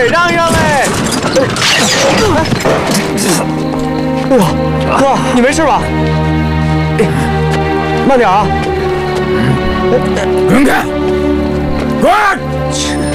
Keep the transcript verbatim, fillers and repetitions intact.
哎，让一让嘞！哇，哥，你没事吧？慢点啊！ 滚开！滚！